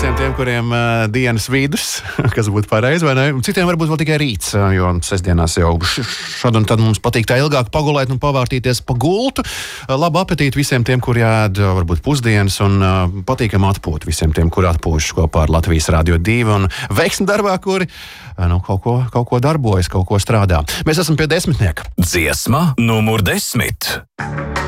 visiem tiem, kuriem dienas vidus, kas būtu pareizi, vai ne? Citiem varbūt vēl tikai rīts, jo sestdienās jau šad un tad mums patīk tā ilgāk pagulēt un pavārtīties pa gultu. Labu apetīti visiem tiem, kur jād varbūt pusdienas un patīkam atpūt visiem tiem, kur atpūšas kopā ar Latvijas Radio 2 un veiksmi darbā, kuri kaut ko darbojas, kaut ko strādā. Mēs esam pie desmitnieka. Dziesma numur 10.